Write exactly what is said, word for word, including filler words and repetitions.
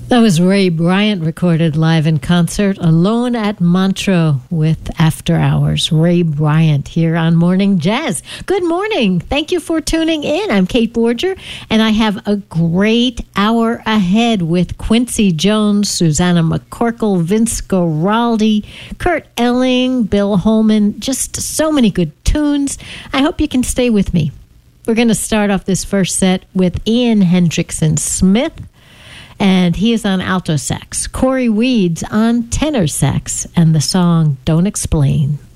That was Ray Bryant recorded live in concert alone at Montreux with After Hours. Ray Bryant here on Morning Jazz. Good morning. Thank you for tuning in. I'm Kate Borger, and I have a great hour ahead with Quincy Jones, Susanna McCorkle, Vince Guaraldi, Kurt Elling, Bill Holman, just so many good tunes. I hope you can stay with me. We're going to start off this first set with Ian Hendrickson Smith, and he is on alto sax. Corey Weeds on tenor sax, and the song Don't Explain.